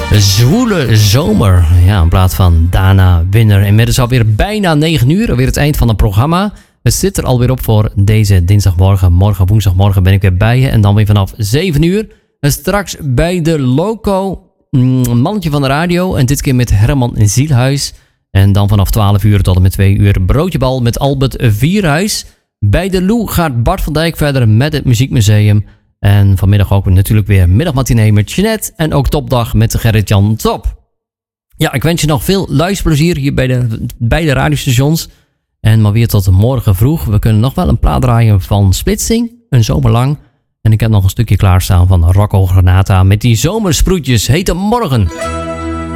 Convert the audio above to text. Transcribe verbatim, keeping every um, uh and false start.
Zwoele zomer. Ja, in plaats van Dana Winner. Inmiddels alweer bijna negen uur. Alweer het eind van het programma. We zitten er alweer op voor deze dinsdagmorgen. Morgen, woensdagmorgen ben ik weer bij je. En dan weer vanaf zeven uur. En straks bij de Loco. Een mannetje van de radio. En dit keer met Herman Zielhuis. En dan vanaf twaalf uur tot en met twee uur broodjebal met Albert Vierhuis. Bij de Lou gaat Bart van Dijk verder met het Muziekmuseum. En vanmiddag ook natuurlijk weer middagmatinee met Jeanette. En ook Topdag met Gerrit-Jan Top. Ja, ik wens je nog veel luisterplezier hier bij de beide radiostations. En maar weer tot morgen vroeg. We kunnen nog wel een plaat draaien van Splitsing. Een zomer lang. En ik heb nog een stukje klaarstaan van Rocco Granata. Met die zomersproetjes. Hete morgen.